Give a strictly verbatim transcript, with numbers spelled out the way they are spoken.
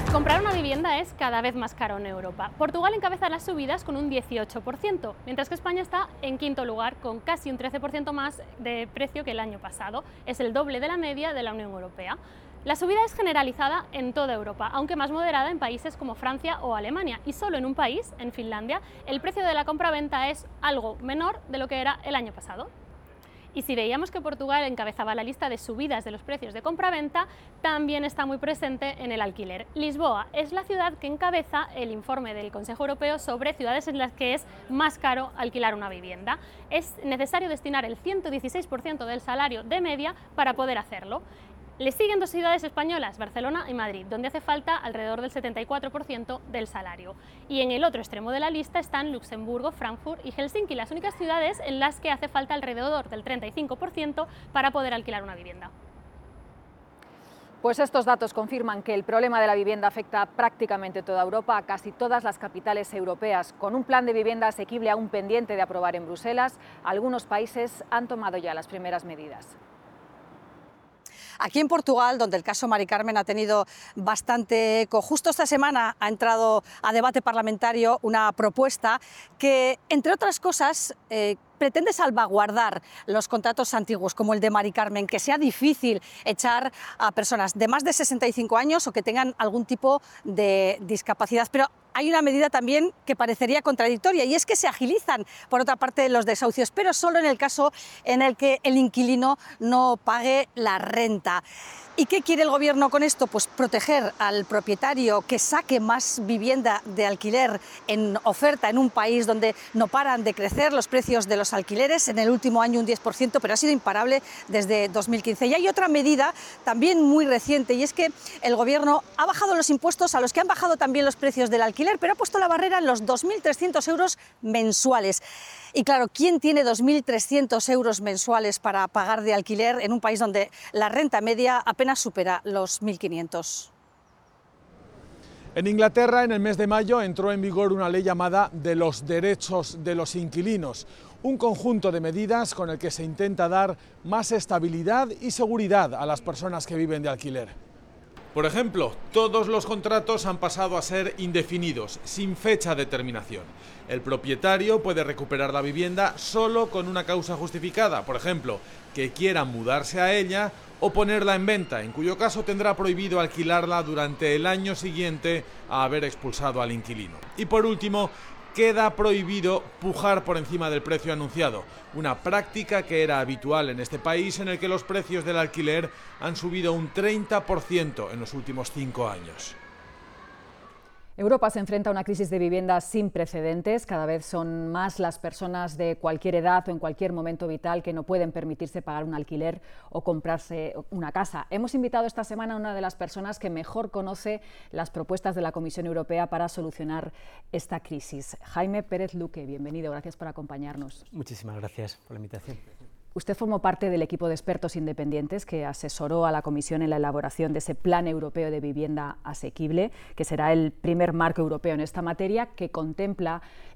Comprar una vivienda es cada vez más caro en Europa. Portugal encabeza las subidas con un dieciocho por ciento, mientras que España está en quinto lugar con casi un trece por ciento más de precio que el año pasado. Es el doble de la media de la Unión Europea. La subida es generalizada en toda Europa, aunque más moderada en países como Francia o Alemania, y solo en un país, en Finlandia, el precio de la compra-venta es algo menor de lo que era el año pasado. Y si veíamos que Portugal encabezaba la lista de subidas de los precios de compra-venta, también está muy presente en el alquiler. Lisboa es la ciudad que encabeza el informe del Consejo Europeo sobre ciudades en las que es más caro alquilar una vivienda. Es necesario destinar el ciento dieciséis por ciento del salario de media para poder hacerlo. Le siguen dos ciudades españolas, Barcelona y Madrid, donde hace falta alrededor del setenta y cuatro por ciento del salario. Y en el otro extremo de la lista están Luxemburgo, Frankfurt y Helsinki, las únicas ciudades en las que hace falta alrededor del treinta y cinco por ciento para poder alquilar una vivienda. Pues estos datos confirman que el problema de la vivienda afecta prácticamente toda Europa, a casi todas las capitales europeas. Con un plan de vivienda asequible aún pendiente de aprobar en Bruselas, algunos países han tomado ya las primeras medidas. Aquí en Portugal, donde el caso Mari Carmen ha tenido bastante eco, justo esta semana ha entrado a debate parlamentario una propuesta que, entre otras cosas, eh, pretende salvaguardar los contratos antiguos, como el de Mari Carmen, que sea difícil echar a personas de más de sesenta y cinco años o que tengan algún tipo de discapacidad. Pero hay una medida también que parecería contradictoria, y es que se agilizan, por otra parte, los desahucios, pero solo en el caso en el que el inquilino no pague la renta. ¿Y qué quiere el Gobierno con esto? Pues proteger al propietario, que saque más vivienda de alquiler en oferta en un país donde no paran de crecer los precios de los alquileres, en el último año un diez por ciento, pero ha sido imparable desde dos mil quince. Y hay otra medida también muy reciente, y es que el Gobierno ha bajado los impuestos a los que han bajado también los precios del alquiler, pero ha puesto la barrera en los dos mil trescientos euros mensuales. Y claro, ¿quién tiene dos mil trescientos euros mensuales para pagar de alquiler en un país donde la renta media apenas supera los mil quinientos? En Inglaterra, en el mes de mayo, entró en vigor una ley llamada de los derechos de los inquilinos, un conjunto de medidas con el que se intenta dar más estabilidad y seguridad a las personas que viven de alquiler. Por ejemplo, todos los contratos han pasado a ser indefinidos, sin fecha de terminación. El propietario puede recuperar la vivienda solo con una causa justificada, por ejemplo, que quiera mudarse a ella o ponerla en venta, en cuyo caso tendrá prohibido alquilarla durante el año siguiente a haber expulsado al inquilino. Y por último, queda prohibido pujar por encima del precio anunciado, una práctica que era habitual en este país, en el que los precios del alquiler han subido un treinta por ciento en los últimos cinco años. Europa se enfrenta a una crisis de vivienda sin precedentes. Cada vez son más las personas de cualquier edad o en cualquier momento vital que no pueden permitirse pagar un alquiler o comprarse una casa. Hemos invitado esta semana a una de las personas que mejor conoce las propuestas de la Comisión Europea para solucionar esta crisis. Jaime Pérez Luque, bienvenido, gracias por acompañarnos. Muchísimas gracias por la invitación. Usted formó parte del equipo de expertos independientes que asesoró a la Comisión en la elaboración de ese Plan Europeo de Vivienda Asequible, que será el primer marco europeo en esta materia, que contempla